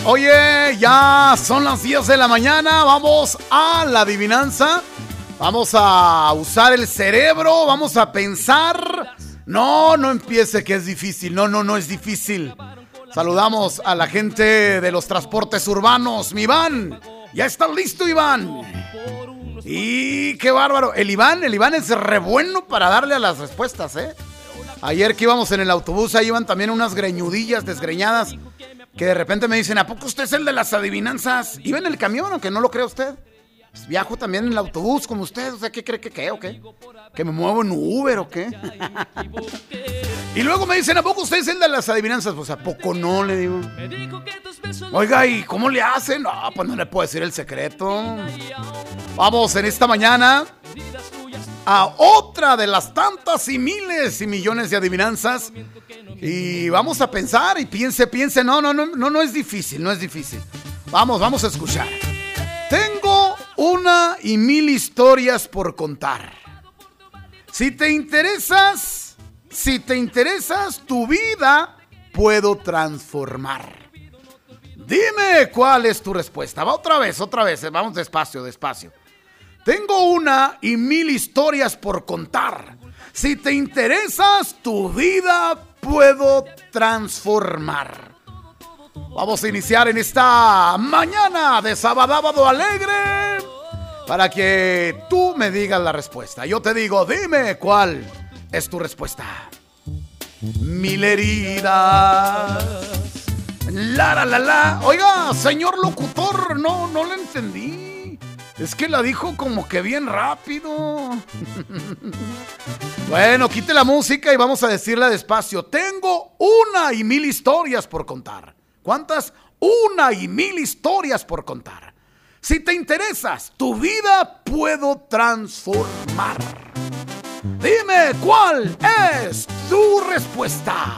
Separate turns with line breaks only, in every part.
Oye, ya son las 10 de la mañana. Vamos a la adivinanza. Vamos a usar el cerebro. Vamos a pensar. No empiece que es difícil. No es difícil. Saludamos a la gente de los transportes urbanos. Mi Iván. Ya está listo, Iván. Y qué bárbaro. El Iván es re bueno para darle a las respuestas, ¿eh? Ayer que íbamos en el autobús, ahí iban también unas greñudillas desgreñadas que de repente me dicen, ¿a poco usted es el de las adivinanzas? Iba en el camión, aunque no lo crea usted. Pues viajo también en el autobús como usted. O sea, ¿qué cree que qué o qué? ¿Que me muevo en Uber o qué? Y luego me dicen, ¿a poco usted es el de las adivinanzas? Pues ¿a poco no? Le digo. Oiga, ¿y cómo le hacen? No, pues no le puedo decir el secreto. Vamos en esta mañana a otra de las tantas y miles y millones de adivinanzas. Y vamos a pensar y piense. No es difícil, no es difícil. Vamos a escuchar. Tengo 1,000 historias por contar. Si te interesas, tu vida puedo transformar. Dime cuál es tu respuesta. Va otra vez. Vamos despacio. Tengo 1,000 historias por contar. Si te interesas, tu vida puedo transformar. Vamos a iniciar en esta mañana de Sabadabado Alegre para que tú me digas la respuesta. Yo te digo, dime cuál es tu respuesta. 1,000 heridas. La. Oiga, señor locutor, no la entendí. Es que la dijo como que bien rápido. Bueno, quite la música y vamos a decirla despacio. Tengo 1,000 historias por contar. ¿Cuántas? 1,000 historias por contar. Si te interesas, tu vida puedo transformar. Dime cuál es tu respuesta.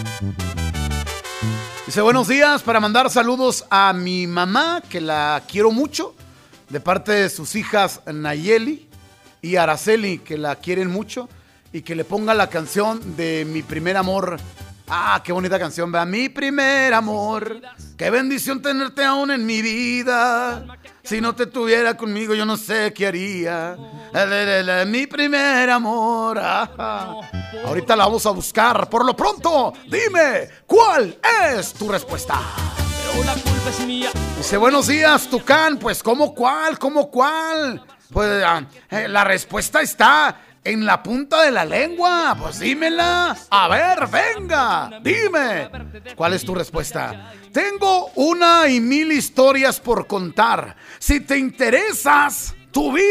Dice, buenos días, para mandar saludos a mi mamá, que la quiero mucho, de parte de sus hijas Nayeli y Araceli, que la quieren mucho, y que le ponga la canción de Mi Primer Amor. Ah, qué bonita canción, ¿verdad? Mi primer amor, qué bendición tenerte aún en mi vida. Si no te tuviera conmigo, yo no sé qué haría. Mi primer amor. Ahorita la vamos a buscar. Por lo pronto, dime, ¿cuál es tu respuesta? Pero la culpa es mía. Dice, buenos días, Tucán. Pues, ¿cómo cuál? Pues, la respuesta está en la punta de la lengua. Pues dímela. A ver, venga. Dime. ¿Cuál es tu respuesta? Tengo 1,000 historias por contar. Si te interesas, tu vida